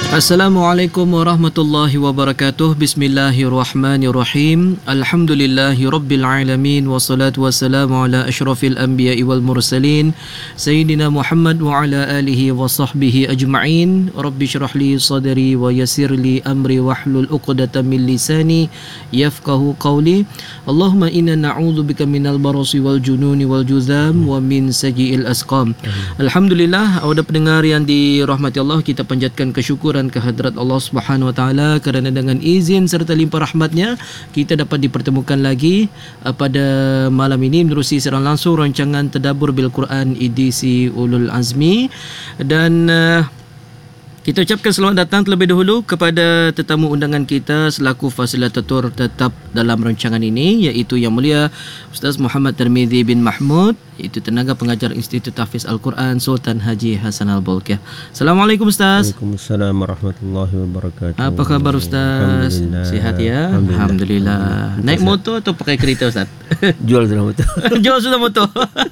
Assalamualaikum warahmatullahi wabarakatuh. Bismillahirrahmanirrahim. Alhamdulillahi rabbil alamin. Wassalatu wassalamu ala asyrafil anbiya'i wal mursalin Sayyidina Muhammad wa ala alihi wa sahbihi ajma'in. Rabbi syrah li sadri wa yassir li amri wahlul uqdatan min lisani yafqahu qawli. Allahumma inna na'udzubika minal barasi wal jununi wal juzam wa min sayyi'il asqam. Alhamdulillah, awak pendengar yang dirahmati Allah, kita panjatkan kesyukuran kehadrat Allah Subhanahu Wa Taala kerana dengan izin serta limpah rahmatnya kita dapat dipertemukan lagi pada malam ini menerusi siaran langsung rancangan Tadabbur bil Quran edisi Ulul Azmi. Dan kita ucapkan selamat datang terlebih dahulu kepada tetamu undangan kita selaku fasilitator tetap dalam rancangan ini, iaitu Yang Mulia Ustaz Muhammad Tirmizi bin Mahmud, iaitu tenaga pengajar Institut Tahfiz Al-Quran Sultan Haji Hasan Al-Bolkiah. Assalamualaikum Ustaz. Waalaikumsalam warahmatullahi wabarakatuh. Apa khabar Ustaz? Sihat ya? Alhamdulillah. Naik motor atau pakai kereta Ustaz? Jual sudah motor. Jual sudah motor.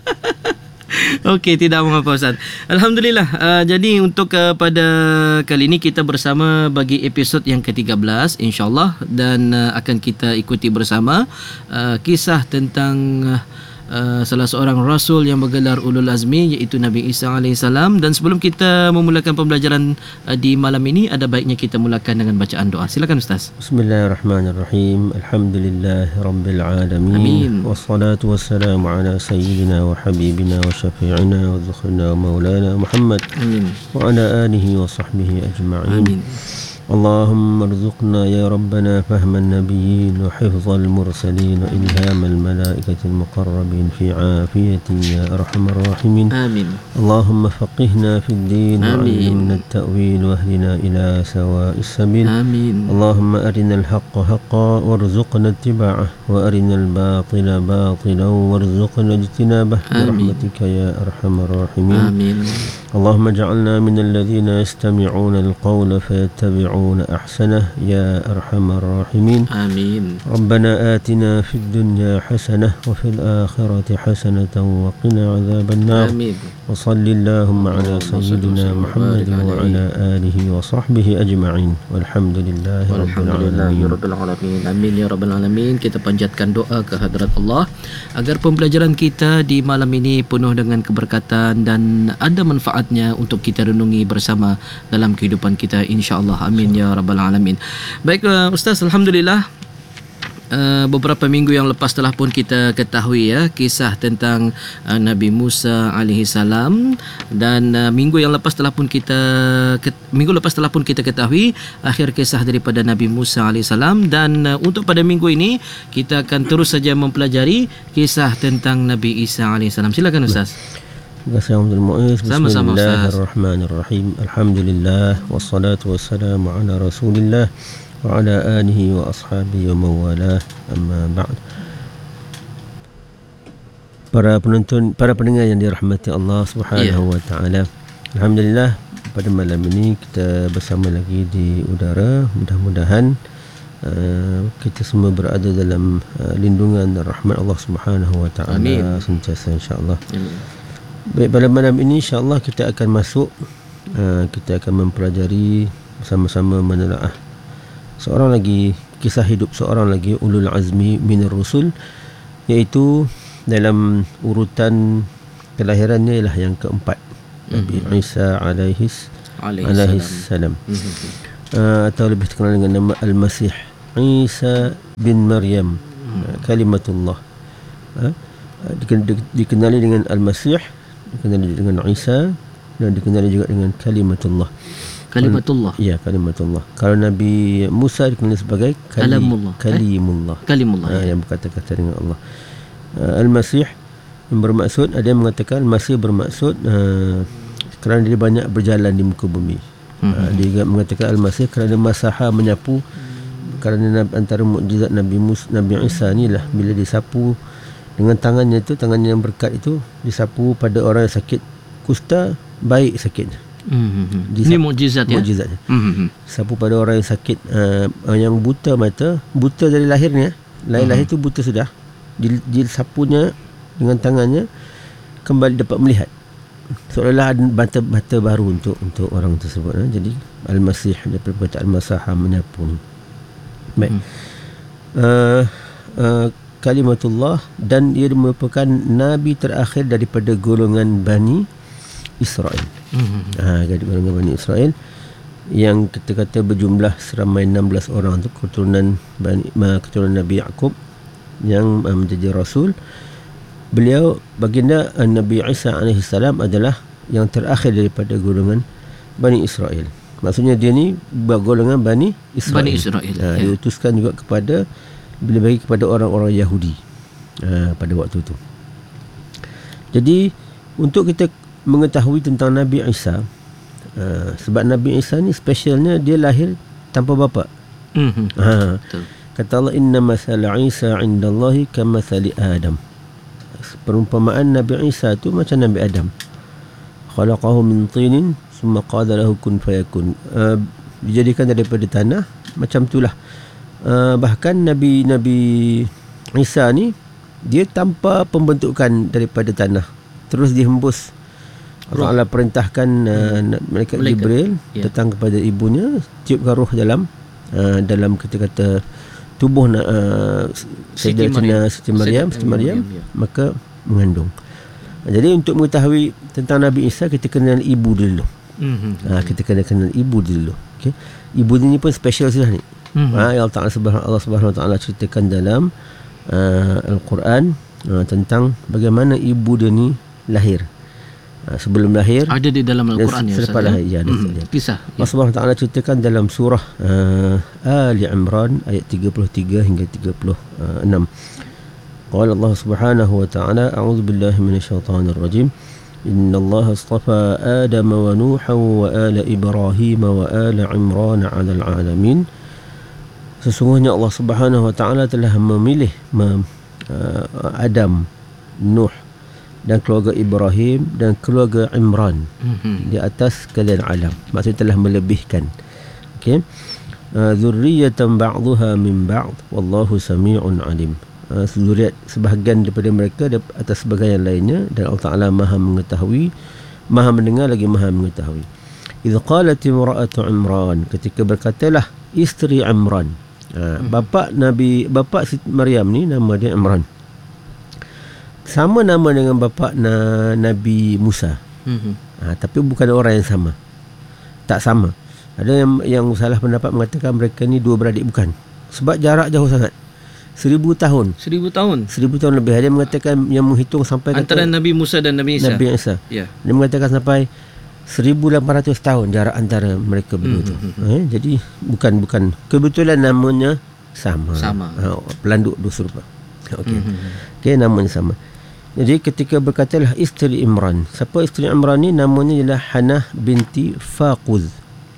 Okey, tidak mengapa Ustaz. Alhamdulillah. Jadi untuk pada kali ini kita bersama bagi episod yang ke-13 insya-Allah, dan akan kita ikuti bersama kisah tentang salah seorang rasul yang bergelar Ulul Azmi, iaitu Nabi Isa alaihissalam. Dan sebelum kita memulakan pembelajaran di malam ini, ada baiknya kita mulakan dengan bacaan doa. Silakan Ustaz. Bismillahirrahmanirrahim. Alhamdulillahirabbil alamin. Amin. Wassalatu wassalamu ala sayyidina wa habibina wa syafi'ina wa dhukrina wa maulana Muhammad. Amin. Wa ala alihi wa sahbihi ajma'in. Amin. اللهم ارزقنا يا ربنا فهم النبيين وحفظ المرسلين وإلهام الملائكة المقربين في عافية يا أرحم الراحمين. آمين. اللهم فقهنا في الدين وعلمنا آمين. التأويل واهدنا إلى سواء السبيل. آمين. اللهم أرنا الحق حقا وارزقنا اتباعه وأرنا الباطل باطلا وارزقنا اجتنابه برحمتك يا أرحم الراحمين. آمين. اللهم اجعلنا من الذين يستمعون القول فيتبعون أحسنه يا أرحم الراحمين. آمين. ربنا آتنا في الدنيا حسنة وفي الآخرة حسنة وقنا عذاب النار. آمين. وصل اللهم على سيدنا محمد وعلى آله وصحبه أجمعين والحمد لله رب العالمين. Amin ya rabbal alamin. Kita panjatkan doa ke hadrat Allah agar pembelajaran kita di malam ini penuh dengan keberkatan dan ada manfaatnya untuk kita renungi bersama dalam kehidupan kita insya-Allah. Amin ya rabbal alamin. Baik Ustaz, alhamdulillah. Beberapa minggu yang lepas telah pun kita ketahui ya kisah tentang Nabi Musa alaihi salam, dan minggu lepas telah pun kita ketahui akhir kisah daripada Nabi Musa alaihi salam. Dan untuk pada minggu ini kita akan terus saja mempelajari kisah tentang Nabi Isa alaihi salam. Silakan Ustaz. Terima kasih Abdul Muiz. Sama-sama Ustaz. Bismillahirrahmanirrahim. Alhamdulillah wassalatu wassalamu ala Rasulillah wa ala alihi wa ashabihi wa mawalah, amma ba'd. Para penonton, para pendengar yang dirahmati Allah Subhanahu wa taala. Alhamdulillah pada malam ini kita bersama lagi di udara. Mudah-mudahan kita semua berada dalam lindungan dan rahmat Allah Subhanahu wa taala sentiasa insya-Allah. Baik, pada malam ini insya-Allah kita akan masuk, kita akan mempelajari bersama-sama menelaah seorang lagi kisah hidup seorang lagi Ulul Azmi minar Rusul, iaitu dalam urutan kelahirannya ialah yang keempat, Nabi Isa alaihi salam, atau lebih dikenal dengan nama Al-Masih Isa bin Maryam, kalimatullah. Dikenali dengan Al-Masih, dikenali dengan Isa, dan dikenali juga dengan kalimatullah. Kalimatullah. Ya, kalimatullah. Kalau Nabi Musa dikenali sebagai kalimullah. Yang berkata-kata dengan Allah. Al-Masih yang bermaksud, ada yang mengatakan Al-Masih bermaksud kerana dia banyak berjalan di muka bumi. Dia juga mengatakan Al-Masih kerana masaha, menyapu. Kerana antara mukjizat Nabi Isa ni lah, bila disapu dengan tangannya itu, tangannya yang berkat itu, disapu pada orang yang sakit kusta, baik sakitnya. Ini mukjizat ya. Mukjizatnya. Sapu pada orang yang sakit, yang buta mata, buta dari lahirnya, lahir itu buta sudah. Disapunya dengan tangannya, kembali dapat melihat. seolah-olah ada bata baru untuk orang tersebut. Jadi Al-Masih daripada perkataan Masaha menyapu. Baik. Kalimatullah, dan ia merupakan nabi terakhir daripada golongan Bani Israel. Dari golongan Bani Israel yang kita kata berjumlah seramai 16 orang tu, keturunan Nabi Yaqub yang menjadi rasul. Beliau, baginda Nabi Isa AS adalah yang terakhir daripada golongan Bani Israel. Maksudnya dia ni golongan Bani Israel. Diutuskan juga kepada, bila bagi kepada orang-orang Yahudi pada waktu itu. Jadi untuk kita mengetahui tentang Nabi Isa, sebab Nabi Isa ni specialnya dia lahir tanpa bapa. Kata Allah, inna masala Isa indallahi kamathali Adam. Perumpamaan Nabi Isa tu macam Nabi Adam. Khalaqahu min tinin summa qala lahu kun fayakun. Dijadikan daripada tanah, macam itulah. Bahkan Nabi Isa ni dia tanpa pembentukan daripada tanah, terus dihembus. Allah perintahkan malaikat Jibril datang kepada ibunya, tiupkan roh dalam kita kata tubuh Siti Maryam, maka mengandung. Jadi untuk mengetahui tentang Nabi Isa, kita kenal ibu dulu. Kita kenal ibu dulu. Okay? Ibu ni pun special sudah ni. Allah Subhanahu Wa Taala ceritakan dalam Al-Quran tentang bagaimana ibu dia ni lahir. Sebelum lahir ada di dalam Al-Quran ya, selepas lahir kisah. Allah Subhanahu Wa Taala ceritakan dalam surah Ali Imran ayat 33 hingga 36. Qala Allah Subhanahu Wa Taala, a'udzu billahi minasyaitonir rajim. Inna Allah astafa Adam wa Nuha wa ala Ibrahim wa ala Imran 'alal 'alamin. Sesungguhnya Allah Subhanahu Wa Taala telah memilih Adam, Nuh dan keluarga Ibrahim dan keluarga Imran di atas sekalian alam. Maksudnya telah melebihkan. Okey. Zurriyatan ba'dhuha min ba'd wallahu sami'un 'alim. Zuriat sebahagian daripada mereka atas sebahagian lainnya, dan Allah Taala Maha mengetahui, Maha mendengar lagi Maha mengetahui. Idz qalat imra'atu Imran, ketika berkatalah isteri Imran. Bapa Siti Maryam ni nama dia Imran. Sama nama dengan bapa Nabi Musa. Tapi bukan orang yang sama. Tak sama. Ada yang salah pendapat mengatakan mereka ni dua beradik, bukan. Sebab jarak jauh sangat. 1000 tahun. 1000 tahun lebih. Ada yang mengatakan, yang menghitung sampai antara Nabi Musa dan Nabi Isa. Dia mengatakan sampai 1800 tahun jarak antara mereka berdua tu. Jadi bukan kebetulan namanya sama. Pelanduk dua serupa. Okey, namanya sama. Jadi ketika berkatalah isteri Imran. Siapa isteri Imran ni? Namanya ialah Hannah binti Faquz.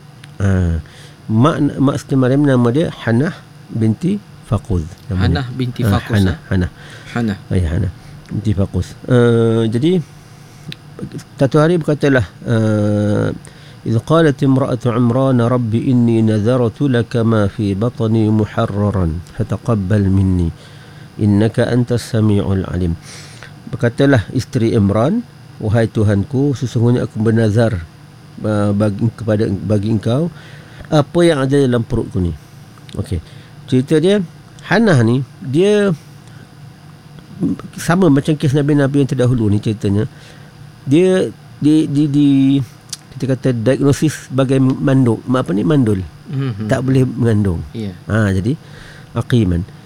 Mak Siti Maryam nama dia Hannah binti Faquz. Hannah binti Faquz. Hannah binti Faquz. Jadi satu hari berkatalah إذ قالت امرأة عمران رب إني نذرت لك ما في بطني محررا فتقبل مني إنك أنت السميع العليم. Berkatalah isteri Imran, wahai Tuhanku, sesungguhnya aku bernazar bagi engkau apa yang ada dalam perutku ni. Okey. Cerita dia, Hannah ni dia sama macam kes Nabi-Nabi yang terdahulu ni ceritanya. Dia kita kata diagnosis sebagai mandul. Tak boleh mengandung. Jadi aqiman.